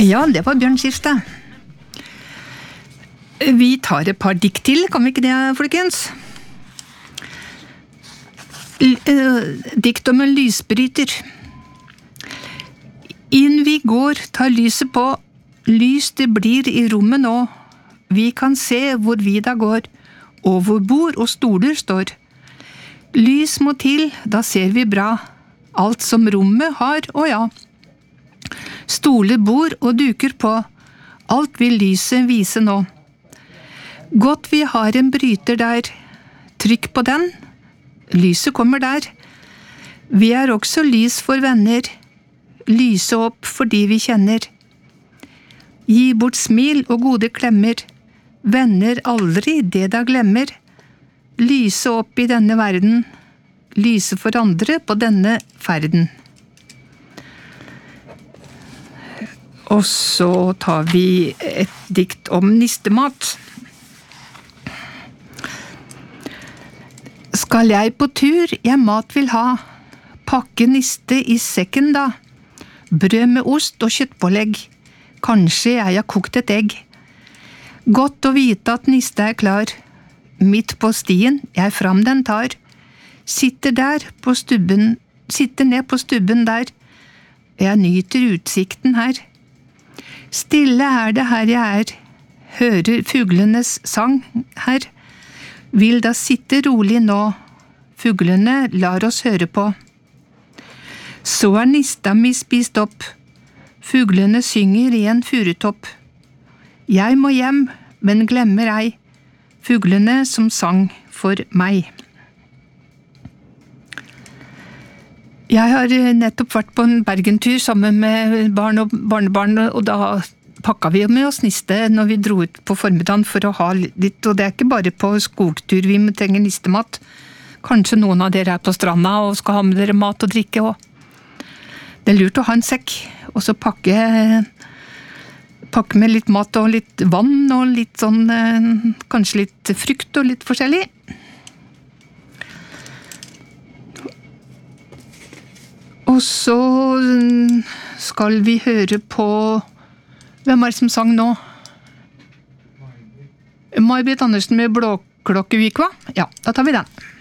Ja, det var Bjørn Skifstad. Vi tar et par dikt til, kan vi ikke det, folkens? Dikt om en lysbryter. Inn vi går, tar lyset på. Lys det blir i rommet nå. Vi kan se hvor vi da går, og hvor bord og stoler står. Lys må til, da ser vi bra. Alt som rommet har, å ja. Stoler, bord og duker på. Alt vil lyset vise nå. Godt vi har en bryter der. Trykk på den. Lyset kommer der. Vi er også lys for venner. Lyse opp fordi vi kjenner. Gi bort smil og gode klemmer. Venner aldri det da glemmer. Lyse opp i denne verden. Lyse for andre på denne ferden. Og så tar vi et dikt om nistemat. Skal jeg på tur, jeg mat vil ha. Pakke niste i sekken da. Brød med ost og kjøttpålegg. Kanskje jeg har kokt et egg. Godt å vite at niste er klar. Midt på stien, jeg fram den tar. Sitter ned på stubben der. Jeg nyter utsikten her. Stille er det her jeg er. Hører fuglenes sang her. Vil da sitte rolig nå. Fuglene lar oss høre på. Så er nista mi spist opp. Fuglene synger i en furutopp. Jeg må hjem, men glemmer ei. Fuglene som sang for meg. Jeg har nettopp vært på en Bergentur sammen med barn og barnebarn, og da pakket vi med oss niste når vi dro ut på formiddagen for å ha litt, og det er ikke bare på skogtur vi trenger nistemat. Kanskje noen av dere er på stranda og skal ha med dere mat og drikke også. Det er lurt å ha en sekk, og så pakke med litt mat og litt vann og litt sånn, kanskje litt frukt og litt forskjellig. Og så skal vi høre på... Hvem er det som sang nå? May-Britt Andersen med Blåklokkevikva? Ja, da tar vi den.